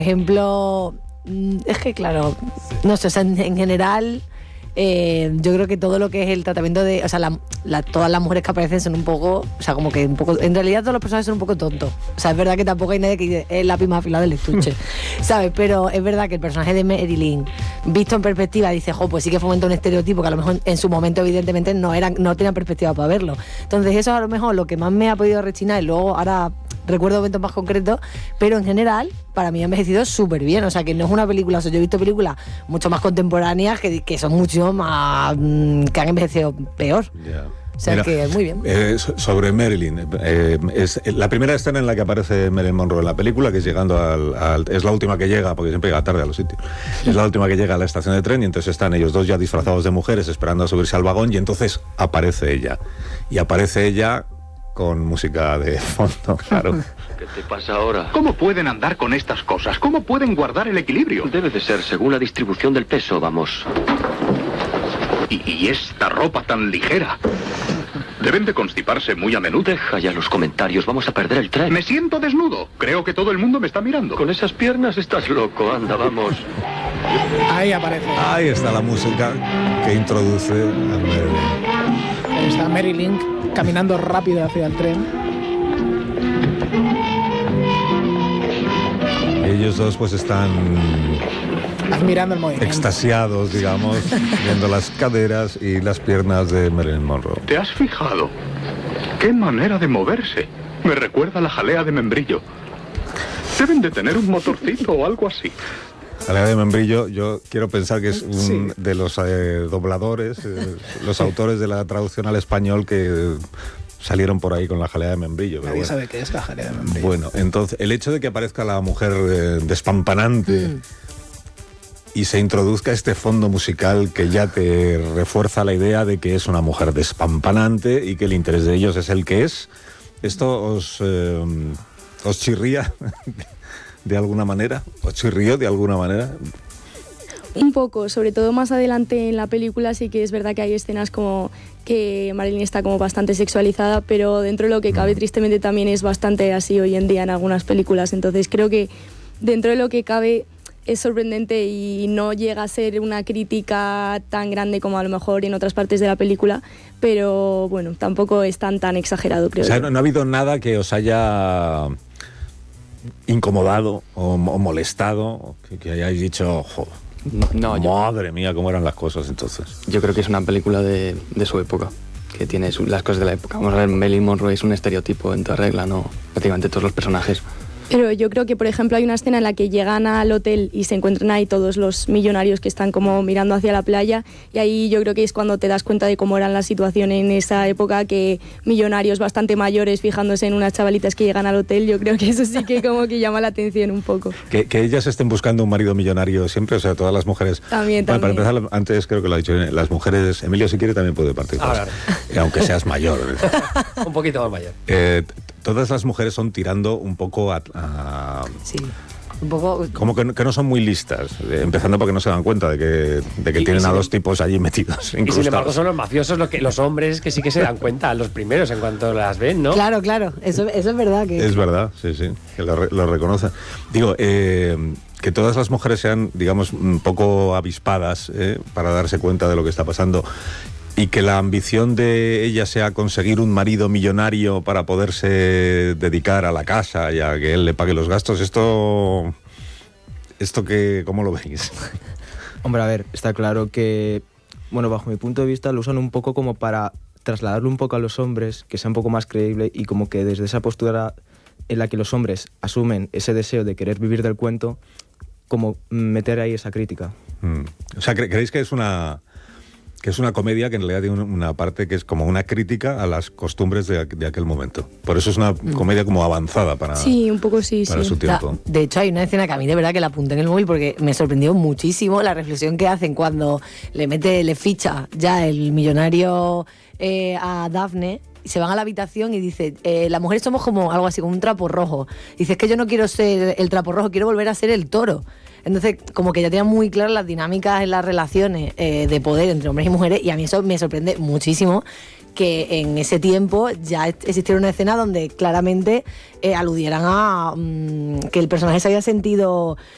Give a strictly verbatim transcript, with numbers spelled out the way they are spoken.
ejemplo, es que claro, no sé, o sea, en, en general... Eh, yo creo que todo lo que es el tratamiento de, o sea, la, la, todas las mujeres que aparecen son un poco, o sea, como que un poco, en realidad todos los personajes son un poco tontos, o sea, es verdad que tampoco hay nadie que dice el lápiz más afilado del estuche, ¿sabes? Pero es verdad que el personaje de Marilyn, visto en perspectiva, dice, jo, pues sí que fomenta un estereotipo que a lo mejor en su momento evidentemente no era, no tenía perspectiva para verlo, entonces eso a lo mejor lo que más me ha podido rechinar, y luego ahora recuerdo momentos más concretos, pero en general para mí ha envejecido súper bien, o sea, que no es una película, o sea, yo he visto películas mucho más contemporáneas que, que son mucho más, mmm, que han envejecido peor. Yeah. O sea, Mira, que muy bien. Eh, sobre Marilyn, eh, es la primera escena en la que aparece Marilyn Monroe en la película, que es llegando al, al... es la última que llega, porque siempre llega tarde a los sitios. Es la última que llega a la estación de tren y entonces están ellos dos ya disfrazados de mujeres esperando a subirse al vagón y entonces aparece ella. Y aparece ella con música de fondo, claro. ¿Qué te pasa ahora? ¿Cómo pueden andar con estas cosas? ¿Cómo pueden guardar el equilibrio? Debe de ser según la distribución del peso, vamos. Y, y esta ropa tan ligera. Deben de constiparse muy a menudo. Deja ya los comentarios, vamos a perder el tren. Me siento desnudo. Creo que todo el mundo me está mirando. Con esas piernas estás loco, anda, vamos. Ahí aparece. Ahí está la música que introduce a Marilyn. Ahí está Marilyn caminando rápido hacia el tren. Ellos dos pues están admirando el movimiento, extasiados, digamos, viendo las caderas y las piernas de Marilyn Monroe. ¿Te has fijado? ¡Qué manera de moverse! Me recuerda a la jalea de membrillo. Deben de tener un motorcito o algo así. Jalea de membrillo, yo quiero pensar que es un sí. de los eh, dobladores, eh, los autores de la traducción al español que salieron por ahí con la jalea de membrillo. Nadie bueno. sabe qué es la jalea de membrillo. Bueno, entonces, el hecho de que aparezca la mujer eh, despampanante mm. y se introduzca este fondo musical que ya te refuerza la idea de que es una mujer despampanante y que el interés de ellos es el que es, ¿esto os, eh, os chirría de alguna manera? ¿Os chirrió de alguna manera? Un poco, sobre todo más adelante en la película sí que es verdad que hay escenas como que Marilyn está como bastante sexualizada, pero dentro de lo que cabe tristemente también es bastante así hoy en día en algunas películas, entonces creo que dentro de lo que cabe es sorprendente y no llega a ser una crítica tan grande como a lo mejor en otras partes de la película, pero bueno, tampoco es tan tan exagerado, creo. O sea, yo. No, no ha habido nada que os haya incomodado o, o molestado, que, que hayáis dicho, joder, no, madre yo, mía, cómo eran las cosas entonces. Yo creo que es una película de, de su época, que tiene su, las cosas de la época. Vamos a ver, Marilyn Monroe es un estereotipo en toda regla, ¿no? Prácticamente todos los personajes. Pero yo creo que, por ejemplo, hay una escena en la que llegan al hotel y se encuentran ahí todos los millonarios que están como mirando hacia la playa, y ahí yo creo que es cuando te das cuenta de cómo eran las situaciones en esa época, que millonarios bastante mayores fijándose en unas chavalitas que llegan al hotel, yo creo que eso sí que como que llama la atención un poco. Que, que ellas estén buscando un marido millonario siempre, o sea, todas las mujeres... También, bueno, también. Para empezar, antes creo que lo ha dicho, las mujeres... Emilio, si quiere, también puede participar. Ah, claro. Aunque seas mayor. Un poquito más mayor. Eh, todas las mujeres son tirando un poco a... a sí, un poco... Como que no, que no son muy listas, eh, empezando porque no se dan cuenta de que, de que y, tienen y a sin, dos tipos allí metidos. Y sin embargo son los mafiosos los, que, los hombres que sí que se dan cuenta, los primeros en cuanto las ven, ¿no? Claro, claro, eso, eso es verdad. Que... Es verdad, sí, sí, que lo, lo reconocen. Digo, eh, que todas las mujeres sean, digamos, un poco avispadas eh, para darse cuenta de lo que está pasando. Y que la ambición de ella sea conseguir un marido millonario para poderse dedicar a la casa y a que él le pague los gastos, esto, esto que, ¿cómo lo veis? Hombre, a ver, está claro que, bueno, bajo mi punto de vista lo usan un poco como para trasladarlo un poco a los hombres, que sea un poco más creíble y como que desde esa postura en la que los hombres asumen ese deseo de querer vivir del cuento, como meter ahí esa crítica. Mm. O sea, ¿cre- ¿creéis que es una... que es una comedia que en realidad tiene una parte que es como una crítica a las costumbres de, de aquel momento? Por eso es una mm. comedia como avanzada para, sí, un poco sí, para sí. su tiempo. De hecho, hay una escena que a mí de verdad que la apunté en el móvil porque me sorprendió muchísimo la reflexión que hacen cuando le mete, le ficha ya el millonario eh, a Daphne. Y se van a la habitación y dice, eh, las mujeres somos como algo así, como un trapo rojo. Dice, es que yo no quiero ser el trapo rojo, quiero volver a ser el toro. Entonces, como que ya tenían muy claras las dinámicas en las relaciones eh, de poder entre hombres y mujeres, y a mí eso me sorprende muchísimo que en ese tiempo ya existiera una escena donde claramente eh, aludieran a mmm, que el personaje se había sentido